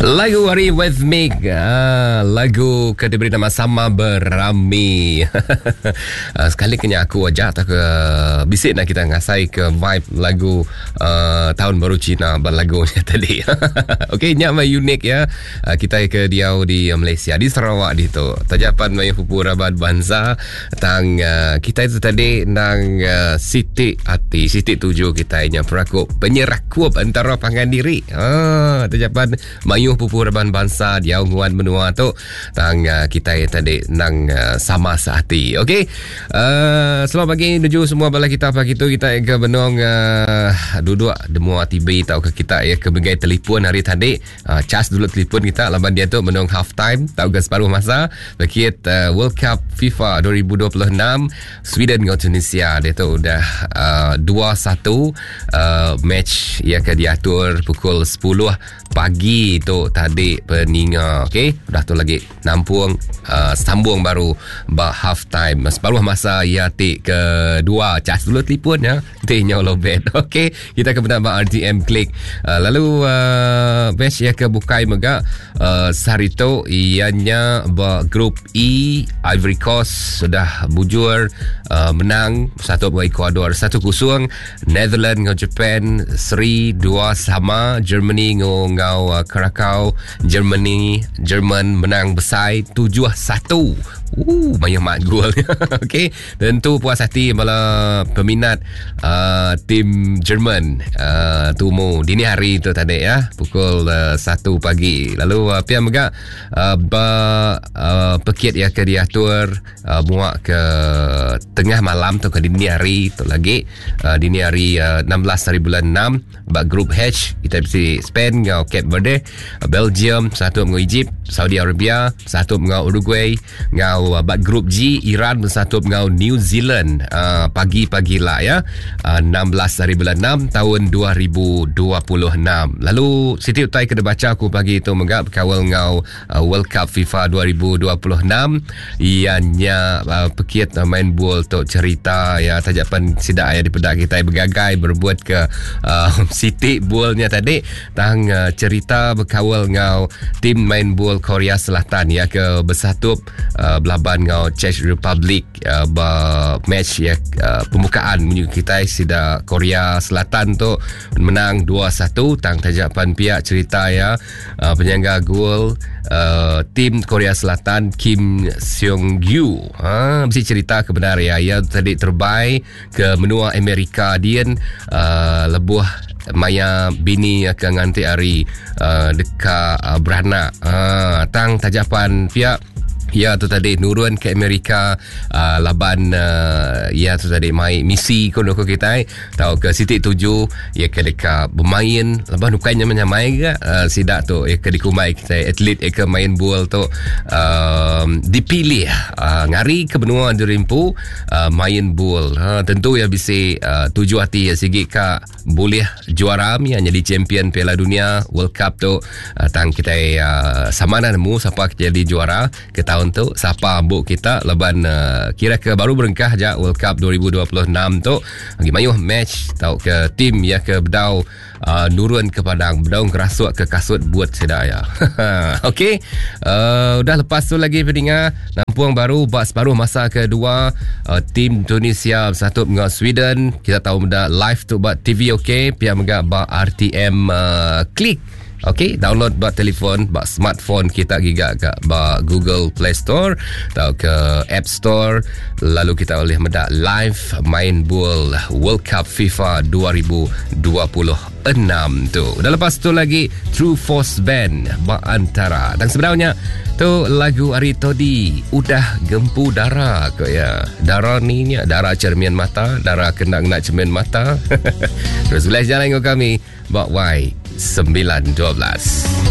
Lagu Hari With Me, lagu ke diberi nama Sama Berami. Sekali kena aku ajak tak ke bisik nak kita ngasai ke vibe lagu tahun baru Cina berlagunya tadi. Okey, nyak mai unik ya. Kita ke diau di Malaysia, di Sarawak di tu. Tajapan mai pupu rabat bangsa tang kita itu tadi nang Siti Ati, Siti Tujuh kita nya perakuk penyerakup antara pangan diri. Tajapan mayu pupu raban bangsa di nguan menua tu tang kita tadi nang sama sehati. Okey, selamat pagi menuju semua bala kita pagi tu kita ke benong duduk demo tiba tahu ke kita ya ke begai telefon hari tadi cas dulu telefon kita laban dia tu menong half time tahu ke separuh masa berkait World Cup FIFA 2026 Sweden dengan Tunisia dia tu udah 2-1 match ya ke diatur pukul 10 pagi tu tadi peninga. Okey, dah tu lagi nampung sambung baru half time separuh masa ya tik kedua cas dulu telefon ya tanya lobet. Okey, kita ke bernama RTM Click lalu match ya ke bukai mega Sarito ianya grup E Ivory Coast sudah bujur menang 1 buat Ecuador 1-0. Netherlands dengan Japan seri 2-2. Germany ngau Krakow Jerman menang besar 7-1. Banyak mat gol. Okey, tentu puas hati bala peminat tim Jerman tumu dini hari tu tadi ya pukul 1 pagi. Lalu pihak mega pekit ya ke diatur muak ke tengah malam tu ke dini hari tu lagi dini hari 16 hari bulan 6 bak grup H kita bisa Spain ngau Cape Verde, Belgium 1 ngau Egypt, Saudi Arabia 1 ngau Uruguay, ngau bak grup G Iran 1 ngau New Zealand pagi-pagi lah ya 16 hari bulan 6 tahun 2026. Lalu Siti Utai kena baca aku pagi itu menggap kawal ngau World Cup FIFA 2026 ianya pekit main bola tu cerita ya tajapan sidak ya di pedak kita bergagai berbuat ke Siti bolnya tadi tang cerita berkawal ngau tim main bola Korea Selatan ya ke bersatu belaban ngau Czech Republic match ya pembukaan menuju kita sida Korea Selatan tu menang 2-1 tang tajapan pihak cerita ya penyangga gol tim Korea Selatan Kim Seong-gyu mesti cerita kebenar ya tadi terbaik ke menua Amerika dian lebuh maya bini akan nganti hari dekat beranak tang tajapan pihak ya tu tadi nurun ke Amerika laban ya tu tadi mai misi kono ko kita tahu ke Siti Tujuh ya ke dekat bermain laban bukannya menyamai ke sidak tu ya ke dikumai kita atlet ke main bola tu dipilih ngari ke benua dirimpu main bola tentu ya bisa tuju hati ya sigi ka boleh juara mi hanya di champion Piala Dunia World Cup tu tang kita samana nemu siapa jadi juara ke tahun tu siapa ambuk kita leban kira ke baru berengkah aja World Cup 2026 tu lagi mayuh match tau ke tim ya ke bedau nurun ke padang bedau kerasuk ke kasut buat sedaya. Okey, udah lepas tu lagi pendengar nampuang baru bak separuh masa kedua tim Tunisia satu dengan Sweden kita tahu benda live tu bak TV. okey pihak mega bak RTM Click. Okey, download buat telefon, buat smartphone kita giga ke buat Google Play Store atau ke App Store. Lalu kita boleh mendak live main bola World Cup FIFA 2026 tu. Dan lepas tu lagi True Force Band bak antara. Dan sebenarnya tu lagu hari tadi udah gempu darah ke ya. Darah ni darah cermin mata, darah kena cermin mata. Terus boleh jalan dengan kami bak Y 912.